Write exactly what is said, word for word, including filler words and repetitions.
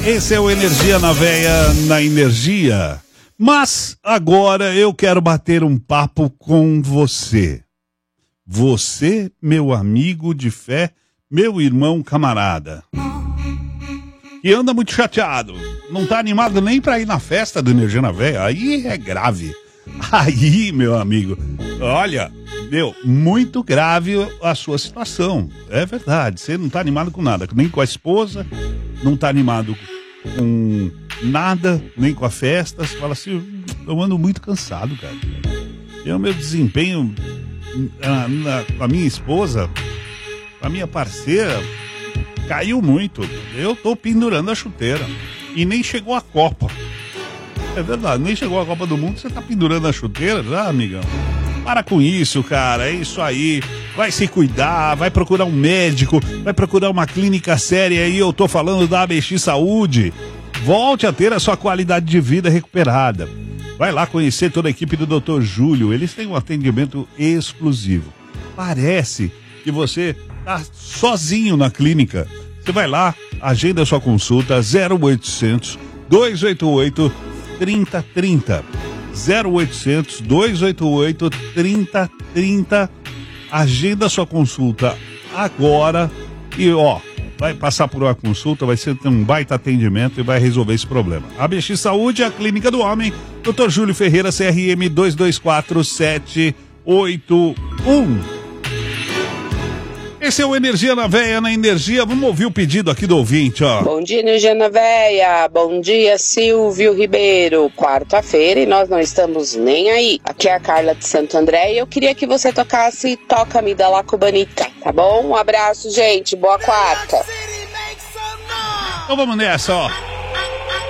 Esse é o Energia na Veia, na Energia. Mas agora eu quero bater um papo com você. Você, meu amigo de fé, meu irmão camarada. Que anda muito chateado. Não tá animado nem pra ir na festa do Energia na Veia. Aí é grave. Aí, meu amigo, olha, meu, muito grave a sua situação. É verdade, você não tá animado com nada, nem com a esposa, não tá animado com nada, nem com a festa. Você fala assim, eu ando muito cansado, cara. E o meu desempenho na, na, com a minha esposa, com a minha parceira, caiu muito. Eu tô pendurando a chuteira. E nem chegou a Copa. É verdade, nem chegou a Copa do Mundo, você tá pendurando a chuteira já, amigão? Para com isso, cara, é isso aí. Vai se cuidar, vai procurar um médico, vai procurar uma clínica séria aí. Eu tô falando da A B X Saúde. Volte a ter a sua qualidade de vida recuperada. Vai lá conhecer toda a equipe do doutor Júlio. Eles têm um atendimento exclusivo. Parece que você tá sozinho na clínica. Você vai lá, agenda a sua consulta, zero oitocentos, dois oito oito, trinta trinta. zero oitocentos, dois oito oito, trinta trinta. Agenda a sua consulta agora e, ó, vai passar por uma consulta, vai ser um baita atendimento e vai resolver esse problema. A B X Saúde, a Clínica do Homem, doutor Júlio Ferreira, C R M dois dois quatro sete oito um. Esse é o Energia na Veia, na Energia. Vamos ouvir o pedido aqui do ouvinte, ó. Bom dia, Energia na Veia. Bom dia, Silvio Ribeiro. Quarta-feira e nós não estamos nem aí. Aqui é a Carla de Santo André e eu queria que você tocasse Toca-me da La Cubanica, tá bom? Um abraço, gente. Boa quarta. Então vamos nessa, ó.